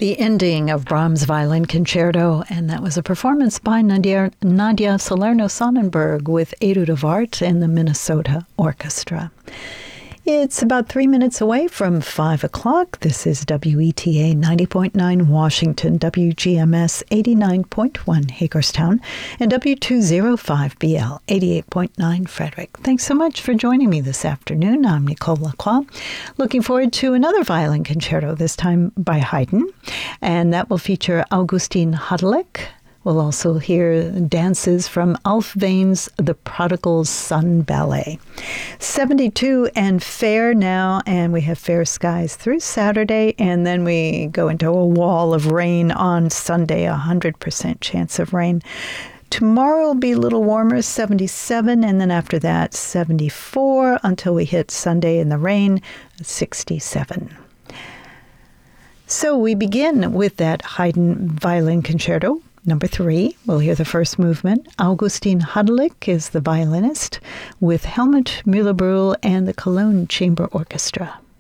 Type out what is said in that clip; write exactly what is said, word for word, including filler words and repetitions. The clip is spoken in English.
The ending of Brahms' Violin Concerto, and that was a performance by Nadia, Nadia Salerno-Sonnenberg with Etude of Art and the Minnesota Orchestra. It's about three minutes away from five o'clock. This is W E T A ninety point nine Washington, W G M S eighty-nine point one Hagerstown, and W two oh five B L eighty-eight point nine Frederick. Thanks so much for joining me this afternoon. I'm Nicole Lacroix. Looking forward to another violin concerto, this time by Haydn, and that will feature Augustin Hadalik. We'll also hear dances from Alf Vane's The Prodigal Son Ballet. seventy-two and fair now, and we have fair skies through Saturday, and then we go into a wall of rain on Sunday, one hundred percent chance of rain. Tomorrow will be a little warmer, seventy-seven, and then after that, seventy-four, until we hit Sunday in the rain, sixty-seven. So we begin with that Haydn Violin Concerto. Number three, we'll hear the first movement. Augustin Hadalik is the violinist with Helmut Müller-Brühl and the Cologne Chamber Orchestra.